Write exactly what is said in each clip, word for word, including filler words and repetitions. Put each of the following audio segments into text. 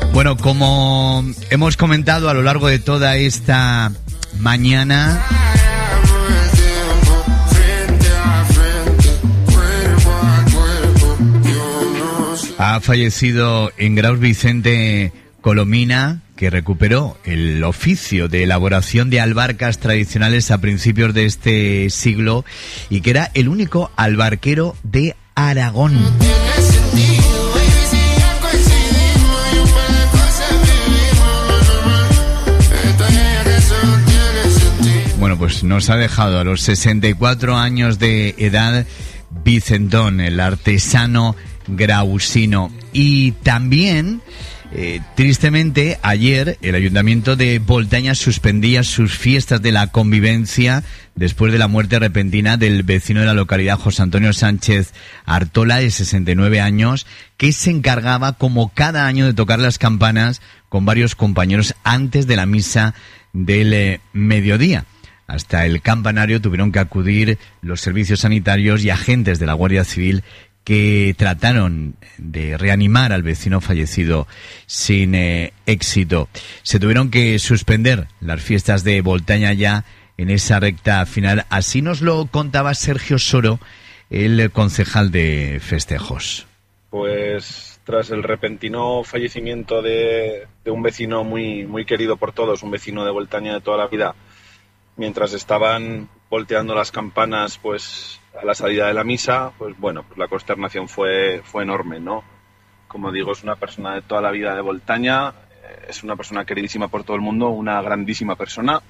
Bueno, como hemos comentado a lo largo de toda esta mañana, ha fallecido en Graus Vicente Colomina, que recuperó el oficio de elaboración de albarcas tradicionales a principios de este siglo y que era el único albarquero de Aragón. Bueno, pues nos ha dejado a los sesenta y cuatro años de edad Vicentón, el artesano grausino. Y también, eh, tristemente, ayer el Ayuntamiento de Voltaña suspendía sus fiestas de la convivencia después de la muerte repentina del vecino de la localidad, José Antonio Sánchez Artola, de sesenta y nueve años, que se encargaba, como cada año, de tocar las campanas con varios compañeros antes de la misa del eh, mediodía. Hasta el campanario tuvieron que acudir los servicios sanitarios y agentes de la Guardia Civil, que trataron de reanimar al vecino fallecido sin eh, éxito. Se tuvieron que suspender las fiestas de Voltaña ya en esa recta final. Así nos lo contaba Sergio Soro, el concejal de festejos. Pues tras el repentino fallecimiento de, de un vecino muy, muy querido por todos, un vecino de Voltaña de toda la vida, mientras estaban volteando las campanas, pues a la salida de la misa, pues bueno, pues la consternación fue, fue enorme, ¿no? Como digo, es una persona de toda la vida de Voltaña, es una persona queridísima por todo el mundo, una grandísima persona,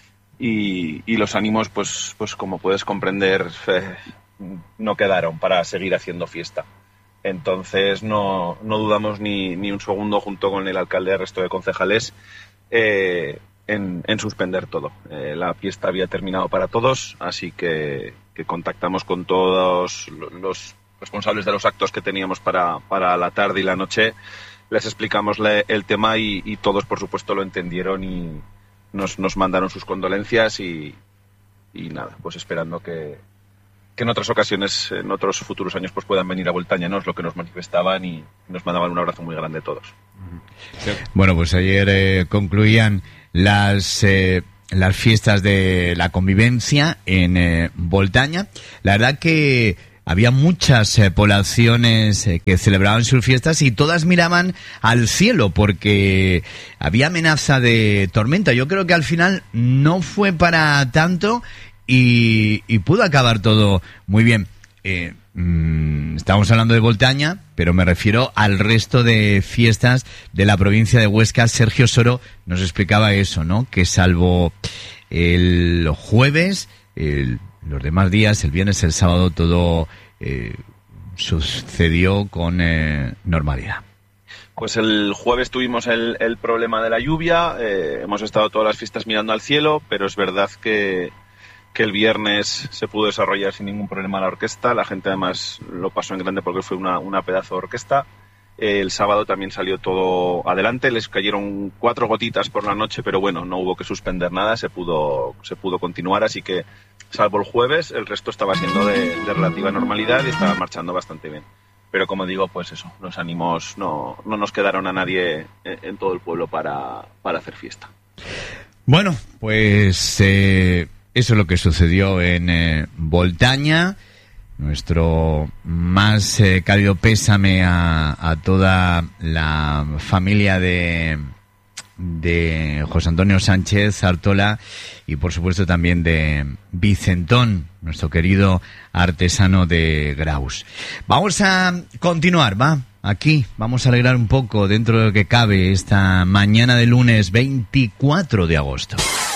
y, y los ánimos, pues, pues como puedes comprender, eh, no quedaron para seguir haciendo fiesta. Entonces no, no dudamos ni, ni un segundo, junto con el alcalde y el resto de concejales, eh, En, en suspender todo. Eh, la fiesta había terminado para todos, así que, que contactamos con todos los responsables de los actos que teníamos para, para la tarde y la noche, les explicamos le, el tema y, y todos, por supuesto, lo entendieron y nos, nos mandaron sus condolencias y, y nada, pues esperando que, que en otras ocasiones, en otros futuros años, pues puedan venir a Voltaña, ¿no? Es lo que nos manifestaban y nos mandaban un abrazo muy grande a todos. Sí. Bueno, pues ayer eh, concluían las eh, las fiestas de la convivencia en eh, Voltaña. La verdad que había muchas eh, poblaciones eh, que celebraban sus fiestas y todas miraban al cielo porque había amenaza de tormenta. Yo creo que al final no fue para tanto y, y pudo acabar todo muy bien. Eh, mmm, estamos hablando de Voltaña, pero me refiero al resto de fiestas de la provincia de Huesca. Sergio Soro nos explicaba eso, ¿no? Que salvo el jueves, el, los demás días, el viernes, el sábado, todo eh, sucedió con eh, normalidad. Pues el jueves tuvimos el, el problema de la lluvia, eh, hemos estado todas las fiestas mirando al cielo, pero es verdad que que el viernes se pudo desarrollar sin ningún problema la orquesta. La gente además lo pasó en grande porque fue una, una pedazo de orquesta. El sábado también salió todo adelante, les cayeron cuatro gotitas por la noche, pero bueno, no hubo que suspender nada, se pudo, se pudo continuar, así que salvo el jueves, el resto estaba siendo de, de relativa normalidad y estaba marchando bastante bien. Pero como digo, pues eso, los ánimos no, no nos quedaron a nadie en, en todo el pueblo para, para hacer fiesta. Bueno, pues eh... eso es lo que sucedió en eh, Voltaña. Nuestro más eh, cálido pésame a, a toda la familia de, de José Antonio Sánchez Artola y por supuesto también de Vicentón, nuestro querido artesano de Graus. Vamos a continuar, ¿va? Aquí vamos a alegrar un poco dentro de lo que cabe esta mañana de lunes veinticuatro de agosto.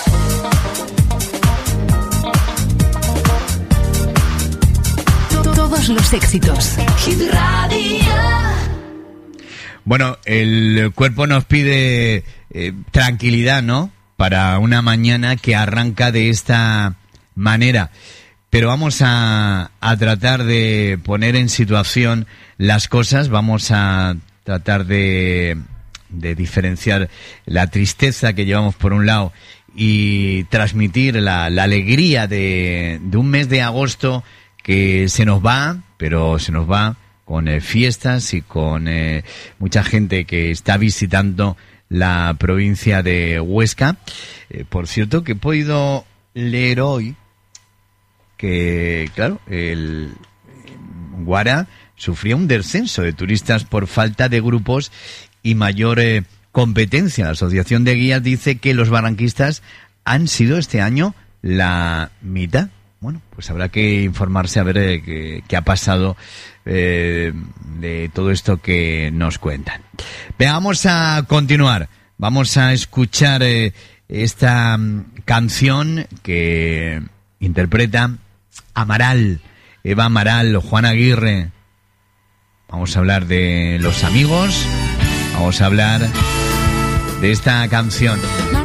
Los éxitos. Hit Radio. Bueno, el cuerpo nos pide eh, tranquilidad, ¿no? Para una mañana que arranca de esta manera. Pero vamos a, a tratar de poner en situación las cosas. Vamos a tratar de, de diferenciar la tristeza que llevamos por un lado y transmitir la, la alegría de, de un mes de agosto que se nos va, pero se nos va con eh, fiestas y con eh, mucha gente que está visitando la provincia de Huesca. Eh, por cierto, que he podido leer hoy que, claro, el Guara sufría un descenso de turistas por falta de grupos y mayor eh, competencia. La Asociación de Guías dice que los barranquistas han sido este año la mitad. Bueno, pues habrá que informarse a ver eh, qué, qué ha pasado eh, de todo esto que nos cuentan. Veamos a continuar. Vamos a escuchar eh, esta um, canción que interpreta Amaral, Eva Amaral, Juan Aguirre. Vamos a hablar de los amigos. Vamos a hablar de esta canción.